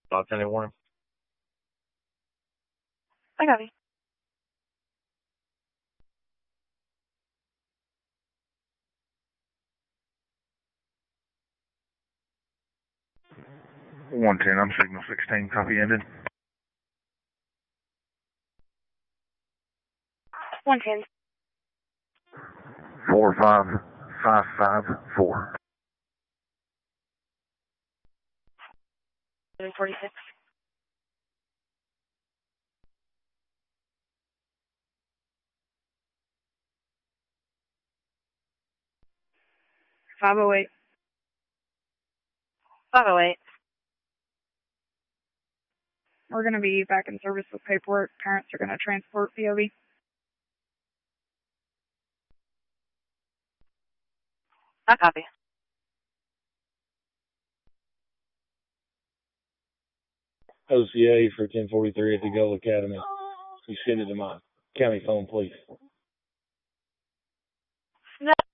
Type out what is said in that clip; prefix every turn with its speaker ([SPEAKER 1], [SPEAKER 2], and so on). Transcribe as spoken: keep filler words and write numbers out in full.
[SPEAKER 1] five ten warning.
[SPEAKER 2] I copy.
[SPEAKER 3] one ten, I'm signal sixteen, copy ended.
[SPEAKER 2] one ten.
[SPEAKER 3] four five five five four.
[SPEAKER 2] seven forty-six. five oh eight. five oh eight. We're going to be back in service with paperwork. Parents are going to transport P O V. I copy.
[SPEAKER 1] O C A for ten forty-three at the Gull Academy. You send it to my county phone, please.
[SPEAKER 2] No.